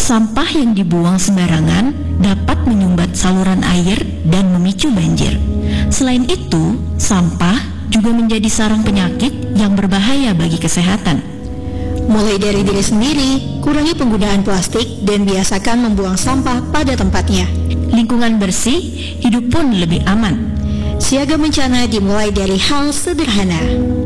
Sampah yang dibuang sembarangan dapat menyumbat saluran air dan memicu banjir. Selain itu, sampah juga menjadi sarang penyakit yang berbahaya bagi kesehatan. Mulai dari diri sendiri, kurangi penggunaan plastik dan biasakan membuang sampah pada tempatnya. Lingkungan bersih, hidup pun lebih aman. Siaga bencana dimulai dari hal sederhana.